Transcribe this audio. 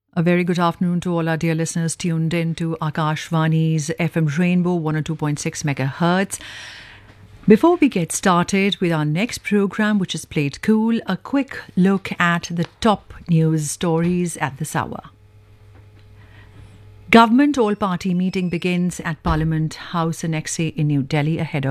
A very good afternoon to all our dear listeners tuned in to Akashvani's FM Rainbow 102.6 megahertz. Before we get started with our next program, which is Played Cool, a quick look at the top news stories at this hour. Government all-party meeting begins at Parliament House Annexe in New Delhi ahead